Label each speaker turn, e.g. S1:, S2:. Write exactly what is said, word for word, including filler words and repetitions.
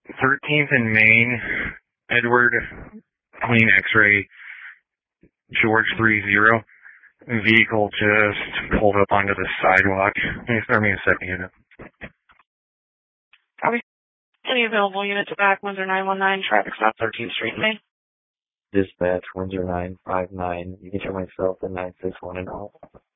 S1: thirteenth and Main, Edward, clean X-ray, George three zero. Vehicle just pulled up onto the sidewalk. Can you start me a second unit?
S2: Copy. Any available units back, Windsor nine one nine, traffic stop thirteenth Street, Main.
S3: Dispatch, Windsor nine five nine. You can show myself at nine six one and all.